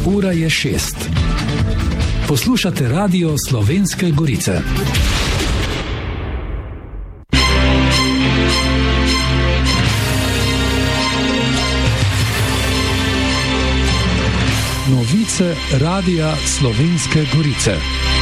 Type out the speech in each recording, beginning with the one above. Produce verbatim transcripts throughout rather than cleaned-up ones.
Ura je šest. Poslušate Radio Slovenske Gorice. Novice Radia Slovenske Gorice.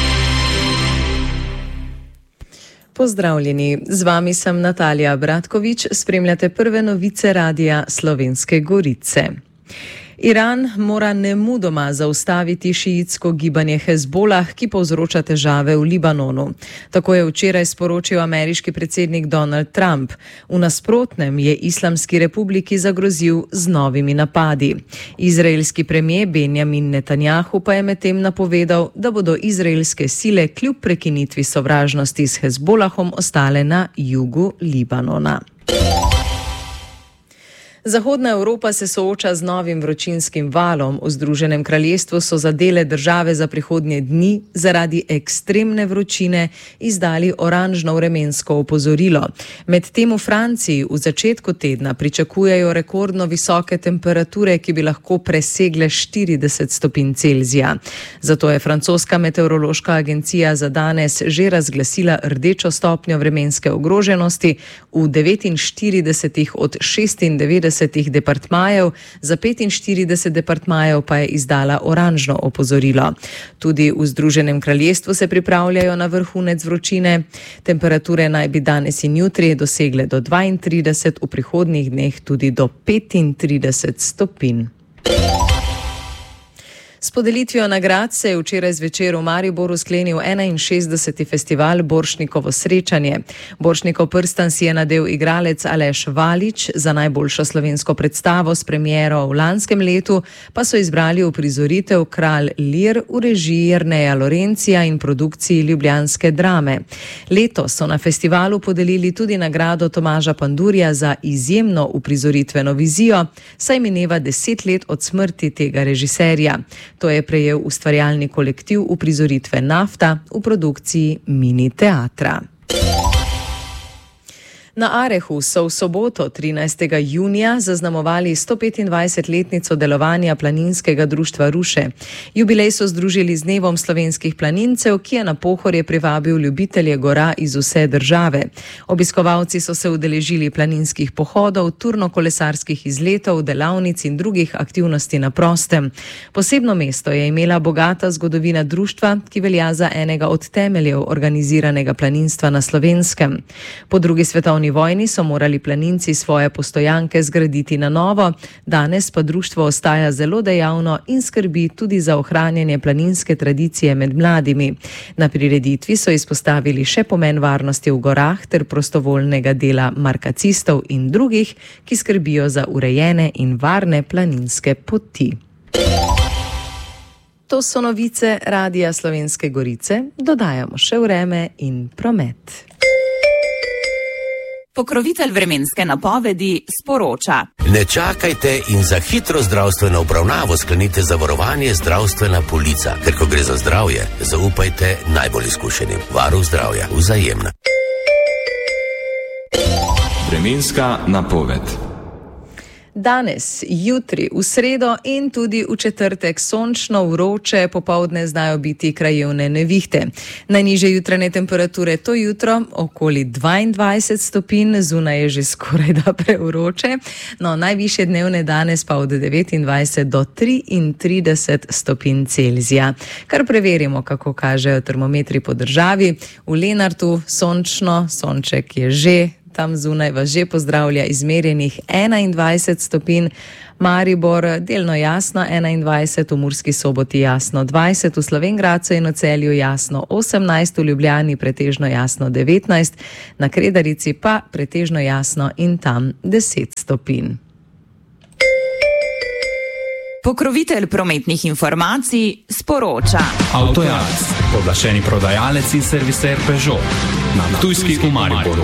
Pozdravljeni, z vami sem Natalija Bratkovič, spremljate prve novice Radia Slovenske Gorice. Iran mora nemudoma zaustaviti šiitsko gibanje Hezbolah, ki povzroča težave v Libanonu. Tako je včeraj sporočil ameriški predsednik Donald Trump. V nasprotnem je Islamski republiki zagrozil z novimi napadi. Izraelski premier Benjamin Netanjahu pa je medtem napovedal, da bodo izraelske sile kljub prekinitvi sovražnosti s Hezbolahom ostale na jugu Libanona. Zahodna Evropa se sooča z novim vročinskim valom. V Združenem kraljestvu so za dele države za prihodnje dni zaradi ekstremne vročine izdali oranžno vremensko opozorilo. Medtem v Franciji v začetku tedna pričakujejo rekordno visoke temperature, ki bi lahko presegle štirideset stopinj Celzija. Zato je francoska meteorološka agencija za danes že razglasila rdečo stopnjo vremenske ogroženosti v devetinštiridesetih od šestindevetdesetih departmajev, za petinštirideset departmajev pa je izdala oranžno opozorilo. Tudi v Združenem kraljestvu se pripravljajo na vrhunec vročine. Temperature naj bi danes in jutri dosegle do dvaintrideset, v prihodnjih dneh tudi do petintrideset stopinj. S podelitvijo nagrad se je včeraj zvečer v Mariboru sklenil enainšestdeseti festival Borštnikovo srečanje. Borštnikov prstan si je nadel igralec Aleš Valič, za najboljšo slovensko predstavo s premiero v lanskem letu pa so izbrali uprizoritev Kralj Lir v režiji Jerneja Lorencija in produkciji ljubljanske Drame. Letos so na festivalu podelili tudi nagrado Tomaža Pandurja za izjemno uprizoritveno vizijo, saj mineva deset let od smrti tega režiserja. To je prejel ustvarjalni kolektiv uprizoritve Nafta v produkciji Mini teatra. Na Arehu so v soboto, trinajstega junija, zaznamovali sto petindvajsetletnico delovanja planinskega društva Ruše. Jubilej so združili z dnevom slovenskih planincev, ki je na Pohorje privabil ljubitelje gora iz vse države. Obiskovalci so se udeležili planinskih pohodov, turno-kolesarskih izletov, delavnic in drugih aktivnosti na prostem. Posebno mesto je imela bogata zgodovina društva, ki velja za enega od temeljev organiziranega planinstva na Slovenskem. Po drugi svetovni vojni so morali planinci svoje postojanke zgraditi na novo, danes pa društvo ostaja zelo dejavno in skrbi tudi za ohranjanje planinske tradicije med mladimi. Na prireditvi so izpostavili še pomen varnosti v gorah ter prostovoljnega dela markacistov in drugih, ki skrbijo za urejene in varne planinske poti. To so novice Radia Slovenske Gorice, dodajamo še vreme in promet. Pokrovitelj vremenske napovedi sporoča. Ne čakajte in za hitro zdravstveno obravnavo sklenite zavarovanje zdravstvena polica, ker ko gre za zdravje, zaupajte najbolj izkušenim. Varuh zdravja, Vzajemna. Vremenska napoved. Danes, jutri, v sredo in tudi v četrtek sončno, vroče, popoldne znajo biti krajevne nevihte. Najnižje jutranje temperature to jutro okoli dvaindvajset stopinj, zunaj je že skoraj da prevroče, no najvišje dnevne danes pa od devetindvajset do triintrideset stopinj Celzija. Kar preverimo, kako kažejo termometri po državi. V Lenartu sončno, sonček je že, tam zunaj vas že pozdravlja izmerjenih enaindvajset stopinj, Maribor delno jasno enaindvajset, v Murski Soboti jasno dvajset, v Slovenj Gradcu in v Celju jasno osemnajst, v Ljubljani pretežno jasno devetnajst, na Kredarici pa pretežno jasno in tam deset stopinj. Pokrovitelj prometnih informacij sporoča. Avtojalec, pooblaščeni prodajalec in serviser Peugeot na Ptujski v Mariboru.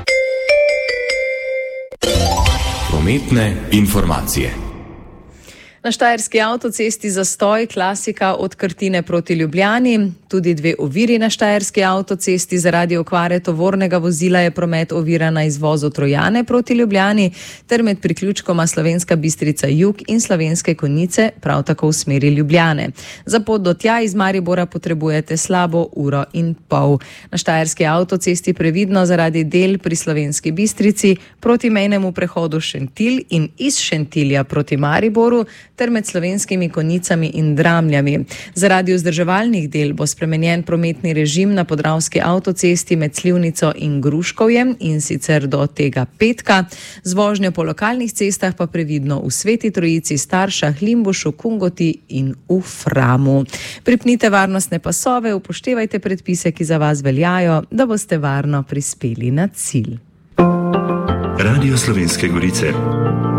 Prometne informacije. Na štajerski avtocesti zastoj, klasika od Krtine proti Ljubljani. Tudi dve oviri na štajerski avtocesti. Zaradi okvare tovornega vozila je promet oviran na izvozu Trojane proti Ljubljani ter med priključkoma Slovenska Bistrica Jug in Slovenske Konjice, prav tako v smeri Ljubljane. Za pot do tja iz Maribora potrebujete slabo uro in pol. Na štajerski avtocesti previdno zaradi del pri Slovenski Bistrici, proti mejnemu prehodu Šentilj in iz Šentilja proti Mariboru ter med Slovenskimi Konjicami in Dramljami. Zaradi vzdrževalnih del bo spremenjen prometni režim na Podravski avtocesti med Slivnico in Gruškovjem in sicer do tega petka. Z vožnjo po lokalnih cestah pa previdno v Sveti Trojici, Staršah, Limbušu, Kungoti in v Framu. Pripnite varnostne pasove, upoštevajte predpise, ki za vas veljajo, da boste varno prispeli na cilj. Radio Slovenske Gorice.